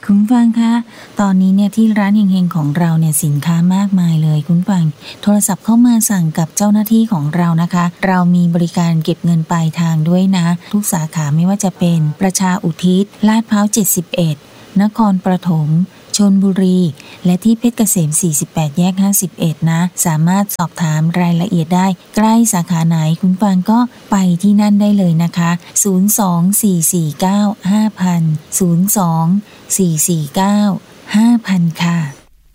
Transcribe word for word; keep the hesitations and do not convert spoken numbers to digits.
คุณฟังคะตอนนี้เนี่ยที่ร้านเฮงๆของเราเนี่ยสินค้ามากมายเลยคุณฟังโทรศัพท์เข้ามาสั่งกับเจ้าหน้าที่ของเรานะคะเรามีบริการเก็บเงินปลายทางด้วยนะทุกสาขาไม่ว่าจะเป็นประชาอุทิศลาดพร้าวเจ็ดสิบเอ็ดนครปฐมชลบุรีและที่เพชรเกษมสี่สิบแปดแยกห้าสิบเอ็ดนะสามารถสอบถามรายละเอียดได้ใกล้สาขาไหนคุณฟังก็ไปที่นั่นได้เลยนะคะศูนย์ สอง สี่ สี่ เก้า ห้า ศูนย์ ศูนย์ สอง สี่ สี่ เก้า ห้า ศูนย์ ศูนย์ค่ะ